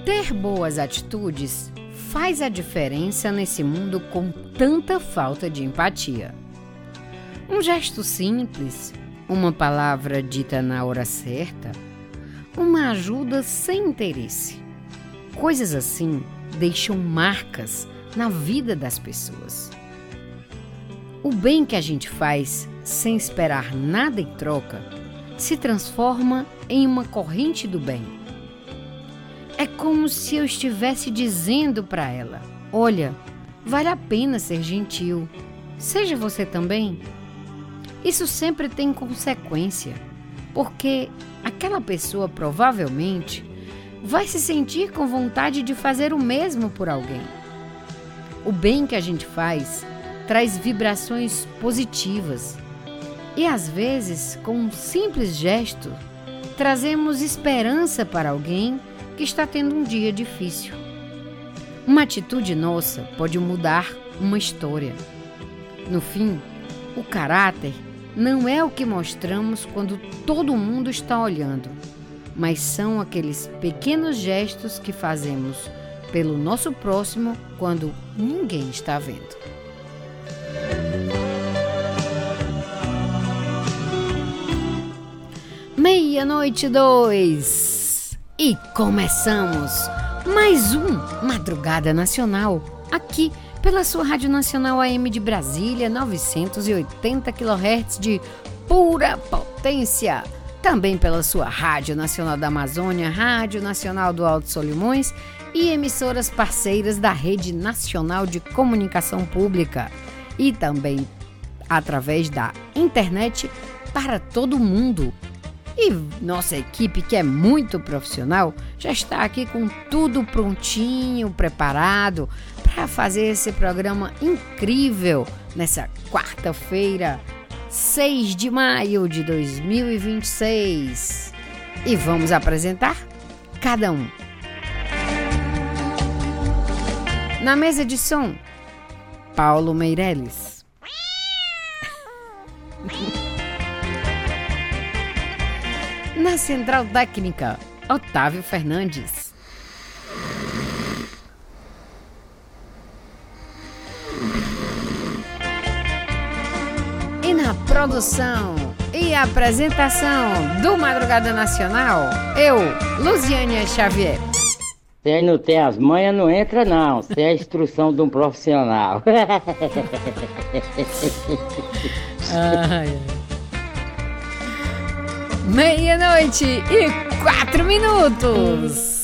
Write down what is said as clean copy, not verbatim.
Ter boas atitudes faz a diferença nesse mundo com tanta falta de empatia. Um gesto simples, uma palavra dita na hora certa, uma ajuda sem interesse. Coisas assim deixam marcas na vida das pessoas. O bem que a gente faz sem esperar nada em troca se transforma em uma corrente do bem. É como se eu estivesse dizendo para ela: olha, vale a pena ser gentil. Seja você também. Isso sempre tem consequência, porque aquela pessoa provavelmente vai se sentir com vontade de fazer o mesmo por alguém. O bem que a gente faz traz vibrações positivas e, às vezes, com um simples gesto, trazemos esperança para alguém que está tendo um dia difícil. Uma atitude nossa pode mudar uma história. No fim, o caráter não é o que mostramos quando todo mundo está olhando, mas são aqueles pequenos gestos que fazemos pelo nosso próximo quando ninguém está vendo. Meia-noite 2 e começamos mais um Madrugada Nacional aqui pela sua Rádio Nacional AM de Brasília, 980 kHz de pura potência. Também pela sua Rádio Nacional da Amazônia, Rádio Nacional do Alto Solimões e emissoras parceiras da Rede Nacional de Comunicação Pública. E também através da internet para todo mundo. E nossa equipe, que é muito profissional, já está aqui com tudo prontinho, preparado para fazer esse programa incrível nessa quarta-feira, 6 de maio de 2026. E vamos apresentar cada um. Na mesa de som, Paulo Meirelles. Na central técnica, Otávio Fernandes. E na produção e apresentação do Madrugada Nacional, eu, Luziânia Xavier. Se aí não tem as manhas, não entra não. Se é a instrução de um profissional. Ai. Meia-noite e 4 minutos.